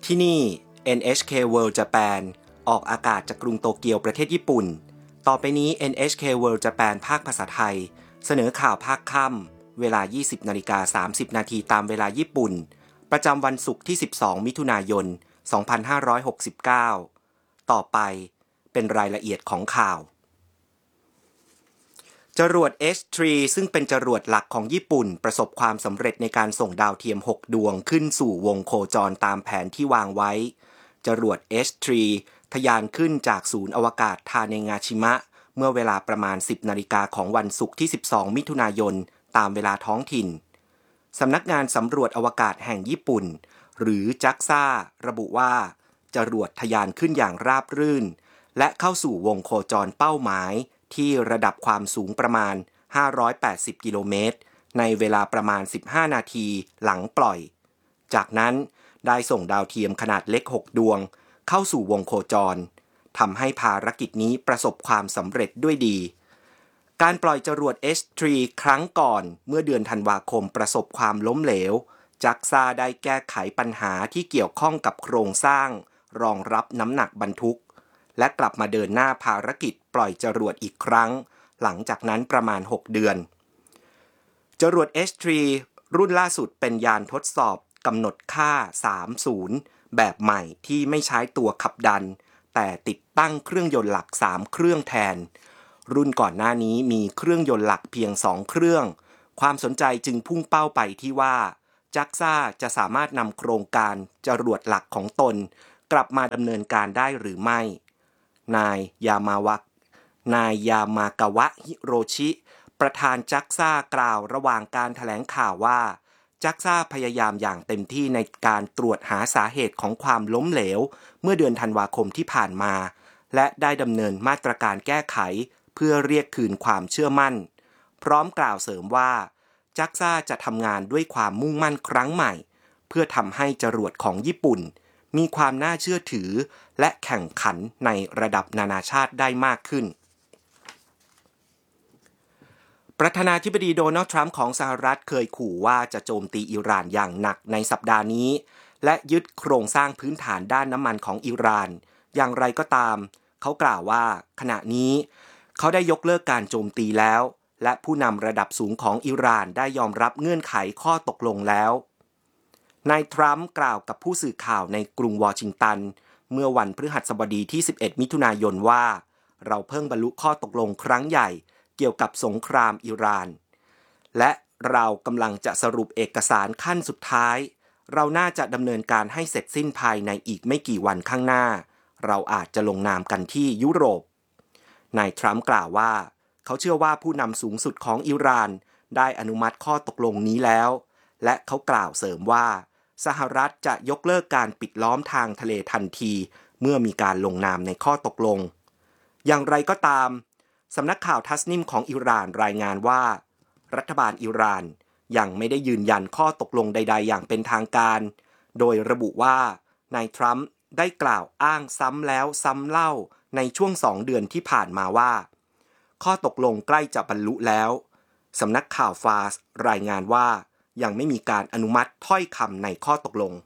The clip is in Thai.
ที่นี่ NHK World Japan ออกอากาศจากกรุงโตเกียวประเทศญี่ปุ่นต่อไปนี้ NHK World Japan ภาคภาษาไทยเสนอข่าวภาคค่ำเวลา 20:30 นาทีตามเวลาญี่ปุ่นประจำวันศุกร์ที่ 12 มิถุนายน 2569 ต่อไปเป็นรายละเอียดของข่าวจรวด H3 ซึ่งเป็นจรวดหลักของญี่ปุ่นประสบความสำเร็จในการส่งดาวเทียม6ดวงขึ้นสู่วงโคจรตามแผนที่วางไว้จรวด H3 ทะยานขึ้นจากศูนย์อวกาศทาเนงาชิมะเมื่อเวลาประมาณ 10 นาฬิกาของวันศุกร์ที่ 12 มิถุนายนตามเวลาท้องถิ่นสำนักงานสำรวจอวกาศแห่งญี่ปุ่นหรือจักซ่าระบุว่าจรวดทะยานขึ้นอย่างราบรื่นและเข้าสู่วงโคจรเป้าหมายที่ระดับความสูงประมาณ580กิโลเมตรในเวลาประมาณ15นาทีหลังปล่อยจากนั้นได้ส่งดาวเทียมขนาดเล็ก6ดวงเข้าสู่วงโคจรทำให้ภารกิจนี้ประสบความสำเร็จด้วยดีการปล่อยจรวด H3 ครั้งก่อนเมื่อเดือนธันวาคมประสบความล้มเหลวจักซ่าได้แก้ไขปัญหาที่เกี่ยวข้องกับโครงสร้างรองรับน้ำหนักบรรทุกและกลับมาเดินหน้าภารกิจปล่อยจรวดอีกครั้งหลังจากนั้นประมาณ6เดือนจรวด H3 รุ่นล่าสุดเป็นยานทดสอบกำหนดค่า30แบบใหม่ที่ไม่ใช้ตัวขับดันแต่ติดตั้งเครื่องยนต์หลัก3เครื่องแทนรุ่นก่อนหน้านี้มีเครื่องยนต์หลักเพียง2เครื่องความสนใจจึงพุ่งเป้าไปที่ว่าจักซ่าจะสามารถนำโครงการจรวดหลักของตนกลับมาดำเนินการได้หรือไม่นายยามากาวะฮิโรชิประธานจักซ่ากล่าวระหว่างการแถลงข่าวว่าจักซ่าพยายามอย่างเต็มที่ในการตรวจหาสาเหตุของความล้มเหลวเมื่อเดือนธันวาคมที่ผ่านมาและได้ดำเนินมาตรการแก้ไขเพื่อเรียกคืนความเชื่อมั่นพร้อมกล่าวเสริมว่าจักซ่าจะทำงานด้วยความมุ่งมั่นครั้งใหม่เพื่อทำให้จรวดของญี่ปุ่นมีความน่าเชื่อถือและแข่งขันในระดับนานาชาติได้มากขึ้นประธานาธิบดีโดนัลด์ทรัมป์ของสหรัฐเคยขู่ว่าจะโจมตีอิหร่านอย่างหนักในสัปดาห์นี้และยึดโครงสร้างพื้นฐานด้านน้ำมันของอิหร่านอย่างไรก็ตามเขากล่าวว่าขณะนี้เขาได้ยกเลิกการโจมตีแล้วและผู้นำระดับสูงของอิหร่านได้ยอมรับเงื่อนไขข้อตกลงแล้วนายทรัมป์กล่าวกับผู้สื่อข่าวในกรุงวอชิงตันเมื่อวันพฤหัสบดีที่11มิถุนายนว่าเราเพิ่งบรรลุข้อตกลงครั้งใหญ่เกี่ยวกับสงครามอิหร่านและเรากำลังจะสรุปเอกสารขั้นสุดท้ายเราน่าจะดำเนินการให้เสร็จสิ้นภายในอีกไม่กี่วันข้างหน้าเราอาจจะลงนามกันที่ยุโรปนายทรัมป์กล่าวว่าเขาเชื่อว่าผู้นำสูงสุดของอิหร่านได้อนุมัติข้อตกลงนี้แล้วและเขากล่าวเสริมว่าสหรัฐจะยกเลิกการปิดล้อมทางทะเลทันทีเมื่อมีการลงนามในข้อตกลงอย่างไรก็ตามสำนักข่าวทัสนิมของอิหร่านรายงานว่ารัฐบาลอิหร่านยังไม่ได้ยืนยันข้อตกลงใดๆอย่างเป็นทางการโดยระบุว่านายทรัมป์ได้กล่าวอ้างซ้ำแล้วซ้ำเล่าในช่วง2 เดือนที่ผ่านมาว่าข้อตกลงใกล้จะบรรลุแล้วสำนักข่าวฟาสรายงานว่ายังไม่มีการอนุมัติถ้อยคำในข้อตกลง